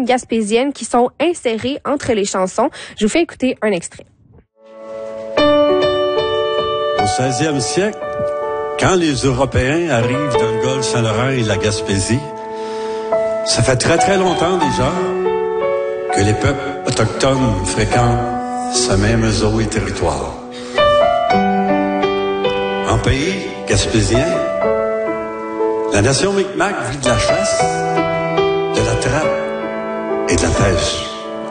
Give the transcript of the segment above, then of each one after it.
chansons gaspésiennes qui sont insérées entre les chansons. Je vous fais écouter un extrait. Au 16e siècle, quand les Européens arrivent dans le golfe Saint-Laurent et la Gaspésie, ça fait très très longtemps déjà que les peuples autochtones fréquentent ce même eau et territoire. En pays gaspésien, la nation Micmac vit de la chasse, de la trappe et de la pêche.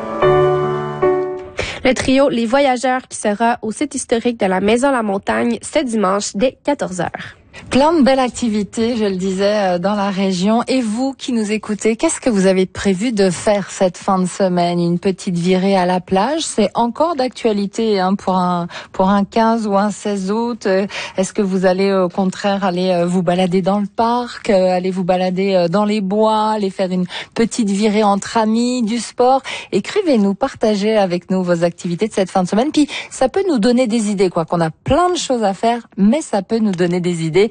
Le trio Les Voyageurs qui sera au site historique de la Maison La Montagne ce dimanche dès 14h. Plein de belles activités, je le disais, dans la région. Et vous qui nous écoutez, qu'est-ce que vous avez prévu de faire cette fin de semaine? Une petite virée à la plage, c'est encore d'actualité pour un 15 ou un 16 août. Est-ce que vous allez au contraire aller vous balader dans le parc, aller vous balader dans les bois, aller faire une petite virée entre amis, du sport? Écrivez-nous, partagez avec nous vos activités de cette fin de semaine. Puis ça peut nous donner des idées, qu'on a plein de choses à faire, mais ça peut nous donner des idées.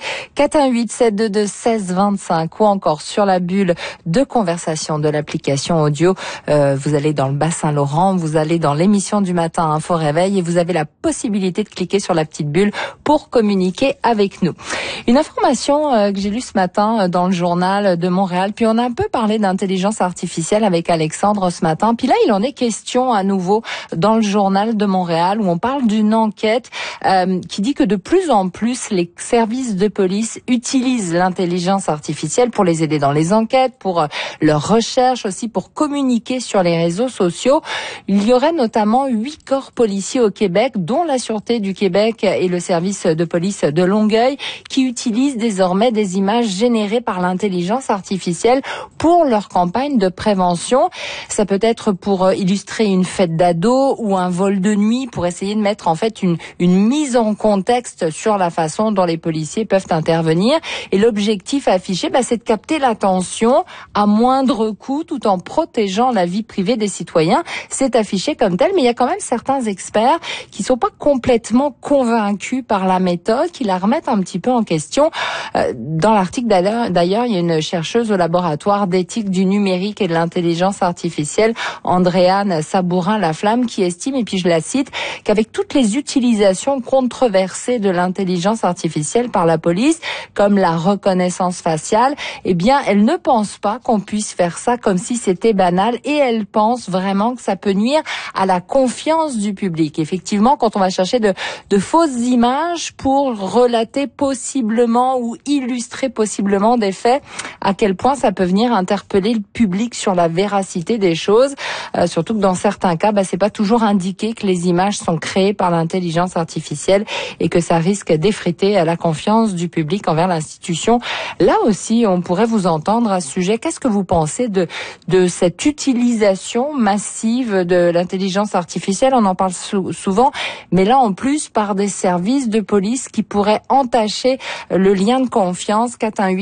418-722-1625 ou encore sur la bulle de conversation de l'application audio. Vous allez dans le Bas-Saint-Laurent, vous allez dans l'émission du matin Info Réveil et vous avez la possibilité de cliquer sur la petite bulle pour communiquer avec nous. Une information que j'ai lue ce matin dans le journal de Montréal, puis on a un peu parlé d'intelligence artificielle avec Alexandre ce matin, puis là il en est question à nouveau dans le journal de Montréal où on parle d'une enquête qui dit que de plus en plus les services de police utilisent l'intelligence artificielle pour les aider dans les enquêtes, pour leur recherche aussi, pour communiquer sur les réseaux sociaux. Il y aurait notamment 8 corps policiers au Québec, dont la Sûreté du Québec et le service de police de Longueuil, qui utilisent désormais des images générées par l'intelligence artificielle pour leur campagne de prévention. Ça peut être pour illustrer une fête d'ado ou un vol de nuit, pour essayer de mettre en fait une mise en contexte sur la façon dont les policiers peuvent intervenir. Et l'objectif affiché, c'est de capter l'attention à moindre coût tout en protégeant la vie privée des citoyens. C'est affiché comme tel, mais il y a quand même certains experts qui sont pas complètement convaincus par la méthode, qui la remettent un petit peu en question. Dans l'article d'ailleurs, il y a une chercheuse au laboratoire d'éthique du numérique et de l'intelligence artificielle, Andréane Sabourin-Laflamme, qui estime, et puis je la cite, qu'avec toutes les utilisations controversées de l'intelligence artificielle par la police, comme la reconnaissance faciale, elle ne pense pas qu'on puisse faire ça comme si c'était banal, et elle pense vraiment que ça peut nuire à la confiance du public. Effectivement, quand on va chercher de fausses images pour relater possiblement ou illustrer possiblement des faits, à quel point ça peut venir interpeller le public sur la véracité des choses, surtout que dans certains cas, c'est pas toujours indiqué que les images sont créées par l'intelligence artificielle et que ça risque d'effriter la confiance du public envers l'institution. Là aussi, on pourrait vous entendre à ce sujet. Qu'est-ce que vous pensez de cette utilisation massive de l'intelligence artificielle? On en parle souvent, mais là en plus par des services de police qui pourraient entacher le lien de confiance.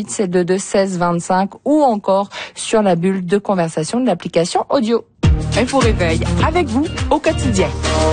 418-722-1625 ou encore sur la bulle de conversation de l'application audio. Info Réveil avec vous au quotidien.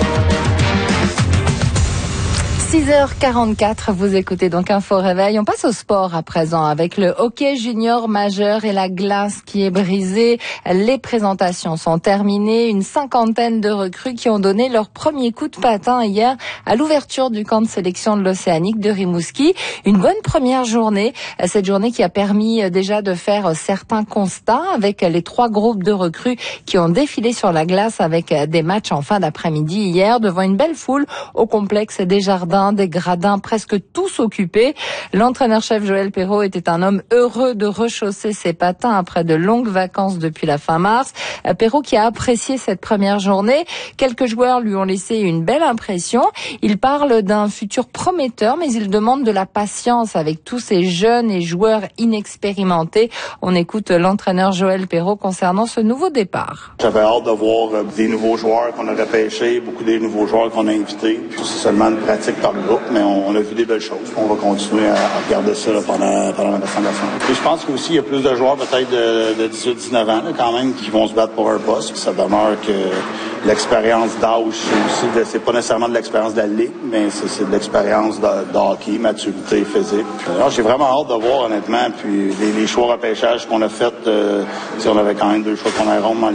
6h44, vous écoutez donc Info Réveil. On passe au sport à présent avec le hockey junior majeur et la glace qui est brisée. Les présentations sont terminées. Une cinquantaine de recrues qui ont donné leur premier coup de patin hier à l'ouverture du camp de sélection de l'Océanique de Rimouski. Une bonne première journée. Cette journée qui a permis déjà de faire certains constats avec les 3 groupes de recrues qui ont défilé sur la glace avec des matchs en fin d'après-midi hier devant une belle foule au complexe des Jardins, des gradins presque tous occupés. L'entraîneur-chef Joël Perreault était un homme heureux de rechausser ses patins après de longues vacances depuis la fin mars. Perreault qui a apprécié cette première journée. Quelques joueurs lui ont laissé une belle impression. Il parle d'un futur prometteur, mais il demande de la patience avec tous ces jeunes et joueurs inexpérimentés. On écoute l'entraîneur Joël Perreault concernant ce nouveau départ. J'avais hâte de voir des nouveaux joueurs qu'on a repêchés, beaucoup des nouveaux joueurs qu'on a invités. Puis c'est seulement une pratique par le groupe, mais on a vu des belles choses. On va continuer à regarder ça pendant la restant de la semaine. Et je pense qu'aussi, il y a plus de joueurs peut-être de 18-19 ans quand même qui vont se battre pour un poste. Ça demeure que l'expérience d'âge, c'est pas nécessairement de l'expérience de la ligue, mais c'est de l'expérience de hockey, maturité physique. Alors, j'ai vraiment hâte de voir honnêtement. Puis les choix repêchage qu'on a fait, on avait quand même 2 choix qu'on a rond dans